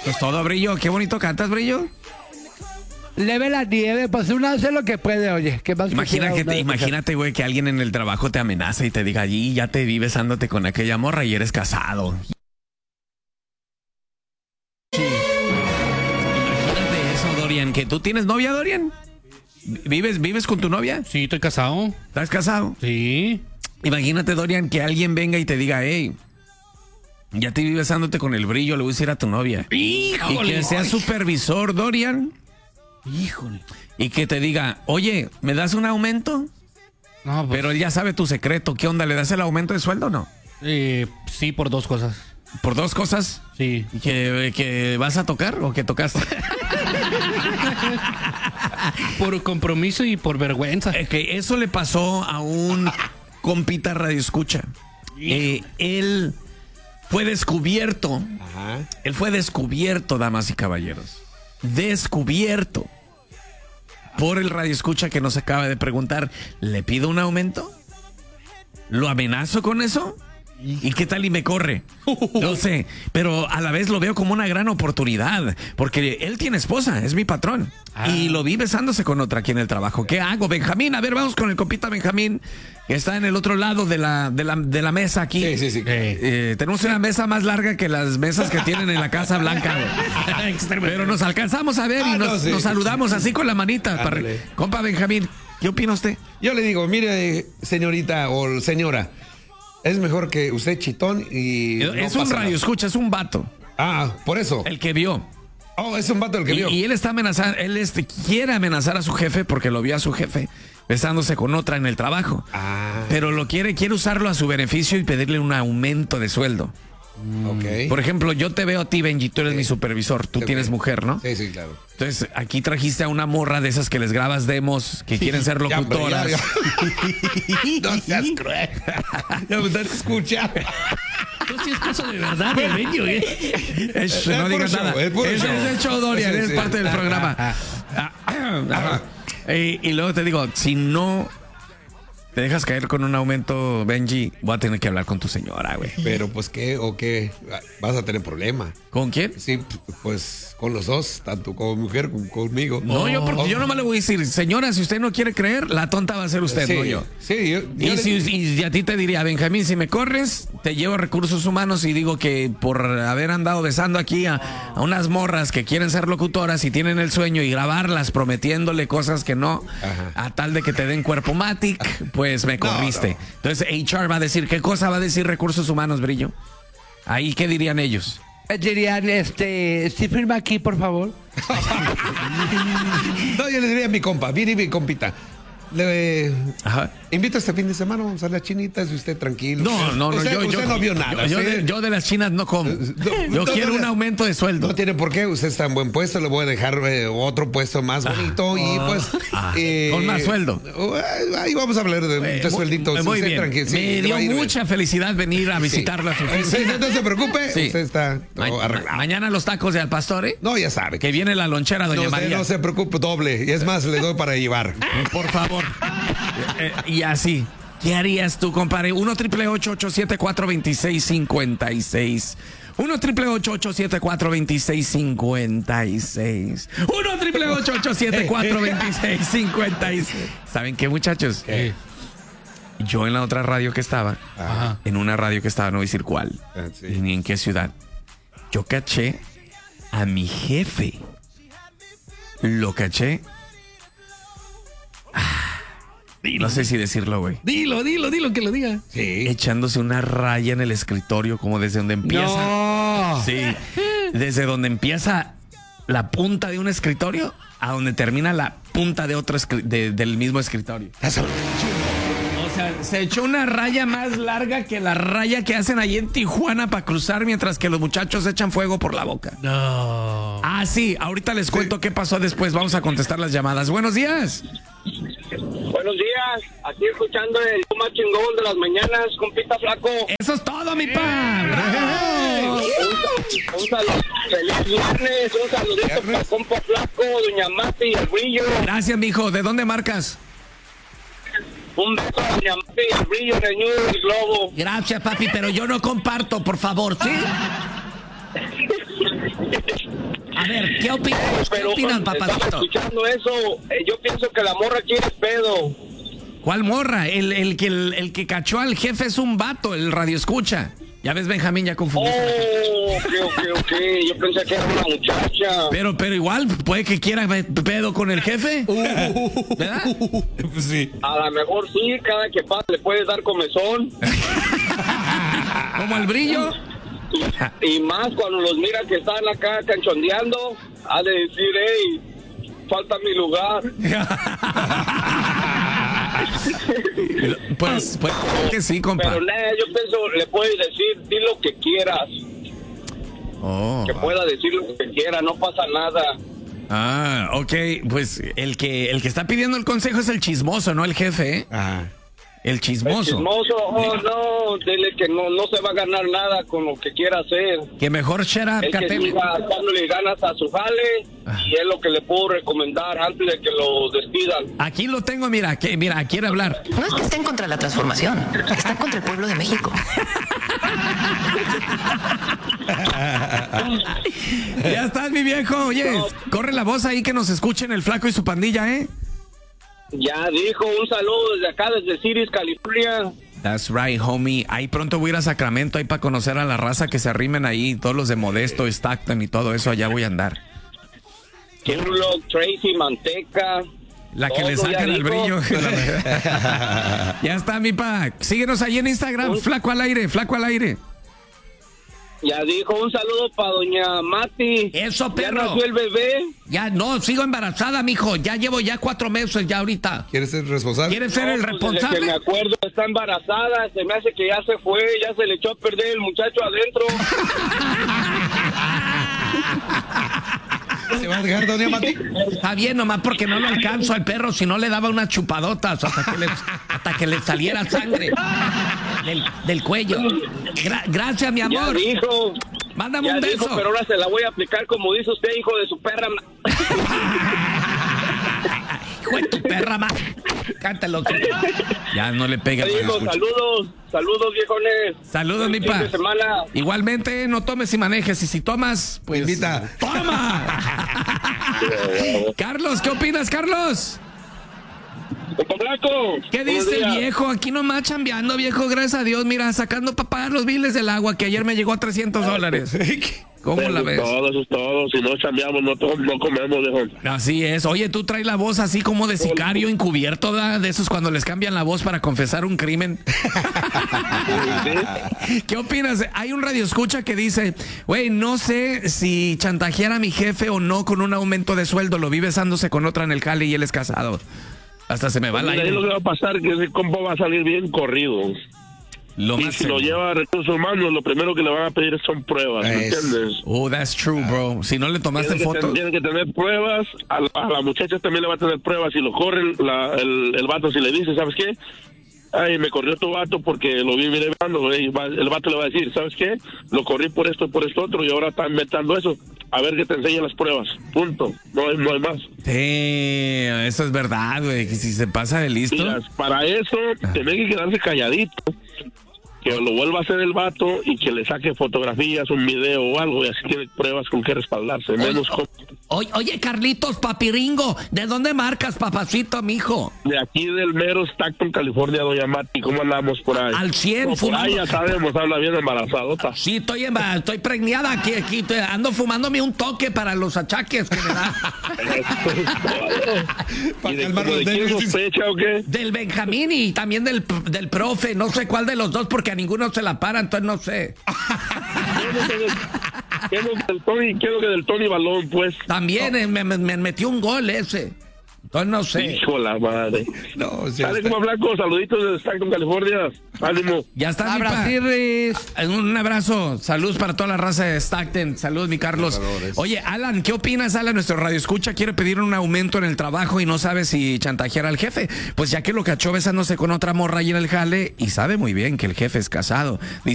Pues todo, Brillo. Qué bonito cantas, Brillo. Leve la nieve, pues uno hace lo que puede, oye. ¿Qué más Imagínate, güey, que alguien en el trabajo te amenaza y te diga allí, ya te vi besándote con aquella morra y eres casado. Sí. Imagínate eso, Dorian. ¿Que tú tienes novia, Dorian? ¿Vives con tu novia? Sí, estoy casado. ¿Estás casado? Sí. Imagínate, Dorian, que alguien venga y te diga, hey, ya te vi besándote con el Brillo, le voy a decir a tu novia. ¡Híjole! Y que sea supervisor, Dorian. Híjole. Y que te diga, oye, ¿me das un aumento? No, pues, Pero él ya sabe tu secreto. ¿Qué onda? ¿Le das el aumento de sueldo o no? sí, por 2 cosas. ¿Por 2 cosas? Sí. ¿Que vas a tocar o que tocaste? Por compromiso y por vergüenza. Que eso le pasó a un compita radio escucha. Él fue descubierto. Ajá. Él fue descubierto, damas y caballeros. Descubierto por el radio escucha que nos acaba de preguntar, ¿le pido un aumento? ¿Lo amenazo con eso? ¿Y qué tal y me corre? No sé, pero a la vez lo veo como una gran oportunidad, porque él tiene esposa, es mi patrón, y lo vi besándose con otra aquí en el trabajo. ¿Qué hago, Benjamín? A ver, vamos con el compita Benjamín, que está en el otro lado de la mesa aquí. Sí. Tenemos una mesa más larga que las mesas que tienen en la Casa Blanca. Pero nos alcanzamos a ver y nos saludamos así con la manita. Compa Benjamín, ¿qué opina usted? Yo le digo, mire, señorita o señora, es mejor que usted chitón y... Es un radio escucha, es un vato. Ah, por eso. El que vio. Oh, es un vato el que vio. Y él está amenazando, quiere amenazar a su jefe porque lo vio a su jefe besándose con otra en el trabajo. Pero quiere usarlo a su beneficio y pedirle un aumento de sueldo. Ok. Por ejemplo, yo te veo a ti, Benji, tú eres mi supervisor, tú tienes mujer, ¿no? Sí, claro. Entonces, aquí trajiste a una morra de esas que les grabas demos, que quieren ser locutoras. No seas cruel. Ya me estás escuchando. No, si es cosa de verdad, de Benji, No digas nada. Es el show, Dorian, es parte del programa. Y luego te digo, si no te dejas caer con un aumento, Benji, voy a tener que hablar con tu señora, güey. Pero pues qué, o qué, vas a tener problema. ¿Con quién? Sí, pues con los dos, tanto como mujer como conmigo. No, yo nomás le voy a decir, señora, si usted no quiere creer, la tonta va a ser usted, no yo. Sí, Y a ti te diría, Benjamín, si me corres, te llevo a recursos humanos y digo que por haber andado besando aquí a unas morras que quieren ser locutoras y tienen el sueño y grabarlas prometiéndole cosas que no, a tal de que te den cuerpo matic, pues me corriste. No. Entonces HR va a decir, ¿qué cosa va a decir recursos humanos, Brillo? Ahí, ¿qué dirían ellos? Dirían, sí firma aquí, por favor. No, yo le diría a mi compa, mi compita. Le invito este fin de semana, vamos a las chinitas y usted tranquilo. No, usted no vio nada. Yo de las chinas no como. Yo quiero un aumento de sueldo. No tiene por qué, usted está en buen puesto, le voy a dejar otro puesto más bonito y pues... con más sueldo. Ahí vamos a hablar de suelditos. Muy bien. Tranquilo, me dio mucha felicidad venir a visitarla. Sí, no se preocupe, usted está arreglado. Mañana los tacos de al pastor, ¿eh? No, ya sabe. Que viene la lonchera, doña María. No se preocupe, doble. Y es más, le doy para llevar. Por favor. Y así, ¿qué harías tú, compadre? 1-888-874-2656. 1-888-874-2656. 1-888-874-2656. ¿Saben qué, muchachos? ¿Qué? Yo en la otra radio que estaba, en una radio que estaba, no voy a decir cuál, ni en qué ciudad, yo caché a mi jefe. Lo caché. No sé si decirlo, güey. Dilo, que lo diga. Sí. Echándose una raya en el escritorio, como desde donde empieza. No. Sí. Desde donde empieza la punta de un escritorio a donde termina la punta de otro del mismo escritorio. O sea, se echó una raya más larga que la raya que hacen ahí en Tijuana para cruzar mientras que los muchachos echan fuego por la boca. No. Sí, ahorita les cuento qué pasó después. Vamos a contestar las llamadas. Buenos días. Buenos días, aquí escuchando el más chingón de las mañanas, compita flaco. Eso es todo, mi pan. Un saludo, feliz viernes, un saludito para compa flaco, doña Mati y el Brillo. Gracias, mijo. ¿De dónde marcas? Un beso a doña Mati y el Brillo, en el Ñudo del Globo. Gracias, papi, pero yo no comparto, por favor, ¿sí? ¿Qué opinas, papacito? Escuchando eso, yo pienso que la morra quiere pedo. ¿Cuál morra? El que cachó al jefe es un vato, el radio escucha. Ya ves, Benjamín, ya confundiste. Ok. Yo pensé que era una muchacha. Pero igual, puede que quiera pedo con el jefe. ¿Verdad? Sí. A lo mejor sí, cada que pasa le puedes dar comezón. Como el brillo. Y más cuando los mira que están acá canchondeando, ha de decir, hey, falta mi lugar. Pues que sí, compa. Pero nada, yo pienso, le puedes decir, di lo que quieras. Que pueda decir lo que quiera, no pasa nada. Ok, pues el que está pidiendo el consejo es el chismoso, no el jefe, ¿eh? El chismoso. No, dile que no se va a ganar nada con lo que quiera hacer. Que mejor shut up, El que siga dándole ganas a su jale, y es lo que le puedo recomendar antes de que lo despidan. Aquí lo tengo, mira, quiere hablar. No es que estén contra la transformación, están contra el pueblo de México. Ya estás, mi viejo. Oye, corre la voz ahí que nos escuchen el Flaco y su pandilla, ¿eh? Ya dijo, un saludo desde acá, desde Ciris, California. That's right, homie. Ahí pronto voy a ir a Sacramento ahí para conocer a la raza que se arrimen ahí, todos los de Modesto, Stockton y todo eso, allá voy a andar. Kimlock, Tracy, Manteca. La que le sacan el brillo. Ya está, mi pa. Síguenos ahí en Instagram, Flaco al aire, Flaco al aire. Ya dijo, un saludo para doña Mati. Eso, perro. ¿Ya nació el bebé? Ya, no, sigo embarazada, mijo. Ya llevo 4 meses ya ahorita. ¿Quieres ser responsable? ¿Quieres ser el Desde responsable? que me acuerdo, está embarazada. Se me hace que ya se fue, ya se le echó a perder el muchacho adentro. ¿Se va a dejar, doña Mati? Está bien, nomás porque no lo alcanzo al perro, si no le daba unas chupadotas hasta que le saliera sangre del cuello. Gracias, mi Ya amor. dijo. Mándame Ya un dijo, beso. pero ahora se la voy a aplicar como dice usted, hijo de su perra. Hijo de tu perra, ma. Cántalo. Ya no le pega. Ya dijo, saludos, viejones. Saludos, mi Buen fin pa. de semana. Igualmente, no tomes y manejes. Y si tomas, pues. Invita. ¡Toma! Carlos, ¿qué opinas, Carlos? Compa Blanco. ¿Qué buenos dice el días. viejo? Aquí nomás chambeando, viejo, gracias a Dios. Mira, sacando para pagar los biles del agua, que ayer me llegó a $300. ¿Cómo la ves? Eso es todo. Si no chambeamos, no comemos, viejo. Así es. Oye, tú traes la voz así como de sicario encubierto, ¿da? De esos cuando les cambian la voz para confesar un crimen. ¿Qué opinas? Hay un radioescucha que dice, güey, no sé si chantajear a mi jefe o no con un aumento de sueldo. Lo vi besándose con otra en el jale y él es casado. Hasta se me va el Mira, ahí aire. lo que va a pasar es que ese compa va a salir bien corrido. Lo Y más si lo seguro. lleva a recursos humanos, lo primero que le van a pedir son pruebas, ¿me Eso. entiendes? Oh, that's true, bro. Si no le tomaste fotos. Tienen que tener pruebas, a la muchacha también le va a tener pruebas. Si lo corren, el vato, si le dice, ¿sabes qué? Ay, me corrió tu vato porque lo vi mirando, el vato le va a decir, ¿sabes qué? Lo corrí por esto otro, y ahora está inventando eso. A ver que te enseñe las pruebas. Punto. No hay más. Sí, eso es verdad, güey. Que si se pasa de listo. Mira, para eso, tiene que quedarse calladito. Que lo vuelva a hacer el vato y que le saque fotografías, un video o algo, y así tiene pruebas con que respaldarse. Menos Oye, Carlitos, papiringo, ¿de dónde marcas, papacito, mijo? de aquí del mero Stockton, California, doña Mati. ¿Cómo andamos por ahí? Al 100, No, por fumando. ahí ya sabemos, habla bien embarazadota. Sí, estoy preñada aquí, ando fumándome un toque para los achaques que me da. Para ¿Y de, calmar como los de quién nervios. sospecha o qué? Del Benjamín y también del profe, no sé cuál de los dos, porque a ninguno se la para, entonces no sé. ¿Qué es lo que del Tony Balón, pues? También me metió un gol ese. Entonces no sé. Hijo la madre. No, sí, Dale está. como blanco, saluditos desde Stockton, California. Ánimo. Ya está, mi pa. Abraciris. Un abrazo, saludos para toda la raza de Stockton, saludos mi Carlos. Oye, Alan, ¿qué opinas, Alan? Nuestro radio escucha quiere pedir un aumento en el trabajo y no sabe si chantajear al jefe. Pues ya que lo cachó besándose con otra morra ahí en el jale y sabe muy bien que el jefe es casado. Dice,